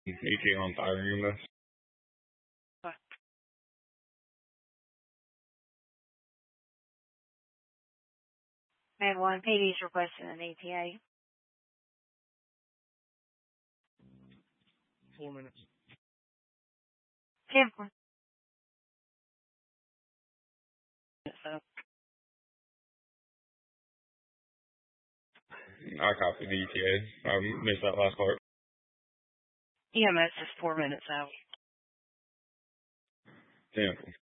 ETA on firing this. Man 1, PD's requesting an ETA. 4 minutes. 10. So. I copied the ETA. I missed that last part. EMS is 4 minutes out. 10.